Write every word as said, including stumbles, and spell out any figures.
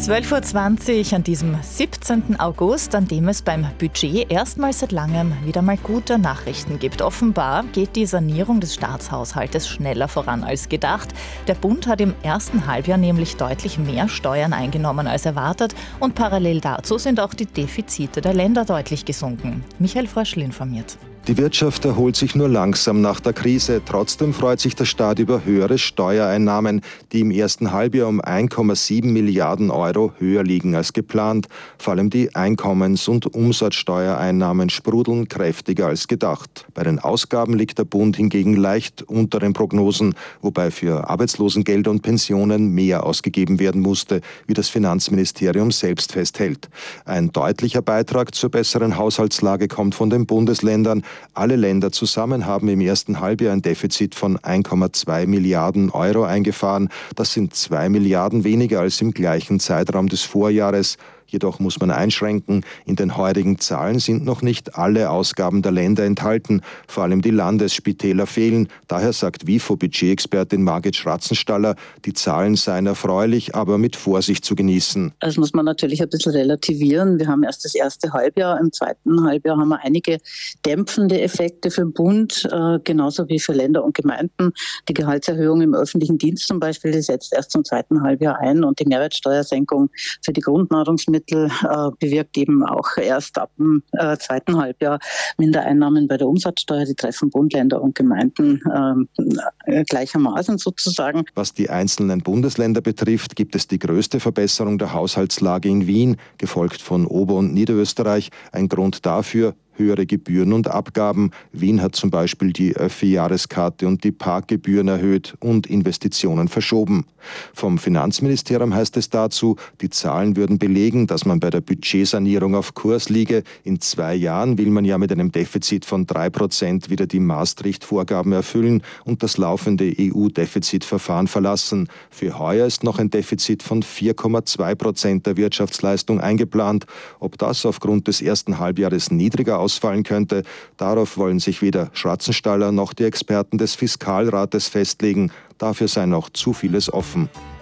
zwölf Uhr zwanzig an diesem siebzehnten August, an dem es beim Budget erstmals seit langem wieder mal gute Nachrichten gibt. Offenbar geht die Sanierung des Staatshaushaltes schneller voran als gedacht. Der Bund hat im ersten Halbjahr nämlich deutlich mehr Steuern eingenommen als erwartet und parallel dazu sind auch die Defizite der Länder deutlich gesunken. Michael Fröschl informiert. Die Wirtschaft erholt sich nur langsam nach der Krise. Trotzdem freut sich der Staat über höhere Steuereinnahmen, die im ersten Halbjahr um ein Komma sieben Milliarden Euro höher liegen als geplant. Vor allem die Einkommens- und Umsatzsteuereinnahmen sprudeln kräftiger als gedacht. Bei den Ausgaben liegt der Bund hingegen leicht unter den Prognosen, wobei für Arbeitslosengeld und Pensionen mehr ausgegeben werden musste, wie das Finanzministerium selbst festhält. Ein deutlicher Beitrag zur besseren Haushaltslage kommt von den Bundesländern. Alle Länder zusammen haben im ersten Halbjahr ein Defizit von ein Komma zwei Milliarden Euro eingefahren. Das sind zwei Milliarden weniger als im gleichen Zeitraum des Vorjahres. Jedoch muss man einschränken, in den heutigen Zahlen sind noch nicht alle Ausgaben der Länder enthalten. Vor allem die Landesspitäler fehlen. Daher sagt W I F O-Budgetexpertin Margit Schratzenstaller, die Zahlen seien erfreulich, aber mit Vorsicht zu genießen. Das muss man natürlich ein bisschen relativieren. Wir haben erst das erste Halbjahr. Im zweiten Halbjahr haben wir einige dämpfende Effekte für den Bund, äh, genauso wie für Länder und Gemeinden. Die Gehaltserhöhung im öffentlichen Dienst zum Beispiel, die setzt erst zum zweiten Halbjahr ein und die Mehrwertsteuersenkung für die Grundnahrungsmittel Mittel äh, bewirkt eben auch erst ab dem äh, zweiten Halbjahr Mindereinnahmen bei der Umsatzsteuer. Die treffen Bund, Länder und Gemeinden äh, gleichermaßen sozusagen. Was die einzelnen Bundesländer betrifft, gibt es die größte Verbesserung der Haushaltslage in Wien, gefolgt von Ober- und Niederösterreich. Ein Grund dafür: höhere Gebühren und Abgaben. Wien hat zum Beispiel die Öffi-Jahreskarte und die Parkgebühren erhöht und Investitionen verschoben. Vom Finanzministerium heißt es dazu, die Zahlen würden belegen, dass man bei der Budgetsanierung auf Kurs liege. In zwei Jahren will man ja mit einem Defizit von drei Prozent wieder die Maastricht-Vorgaben erfüllen und das laufende E U-Defizitverfahren verlassen. Für heuer ist noch ein Defizit von vier Komma zwei Prozent der Wirtschaftsleistung eingeplant. Ob das aufgrund des ersten Halbjahres niedriger ausfallen könnte, darauf wollen sich weder Schratzenstaller noch die Experten des Fiskalrates festlegen. Dafür sei noch zu vieles offen.